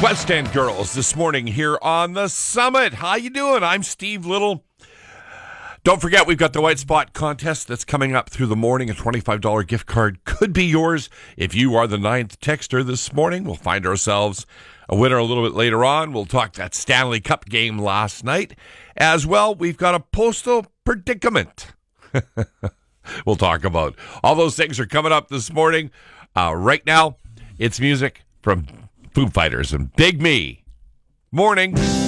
West End Girls this morning here on the Summit. How you doing? I'm Steve Little. Don't forget, we've got the White Spot contest that's coming up through the morning. A $25 gift card could be yours if you are the 9th texter this morning. We'll find ourselves a winner a little bit later on. We'll talk that Stanley Cup game last night. As well, we've got a postal predicament. We'll talk about all those things are coming up this morning. Right now, it's music from Foo Fighters and Big Me. Morning.